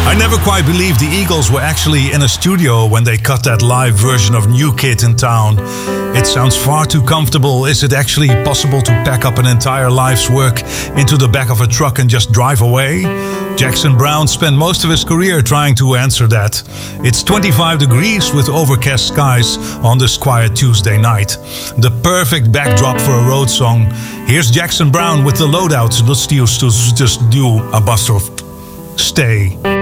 I never quite believed the Eagles were actually in a studio when they cut that live version of New Kid in Town. It sounds far too comfortable. Is it actually possible to pack up an entire life's work into the back of a truck and just drive away? Jackson Browne spent most of his career trying to answer that. It's 25 degrees with overcast skies on this quiet Tuesday night. The perfect backdrop for a road song. Here's Jackson Browne with The Loadout. Let's just do a bust of Stay.